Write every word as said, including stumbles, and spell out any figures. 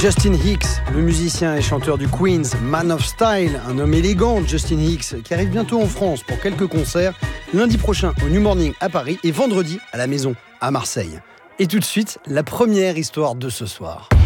Justin Hicks, le musicien et chanteur du Queen's, Man of Style, un homme élégant, Justin Hicks, qui arrive bientôt en France pour quelques concerts, lundi prochain au New Morning à Paris et vendredi à la Maison à Marseille. Et tout de suite, la première histoire de ce soir.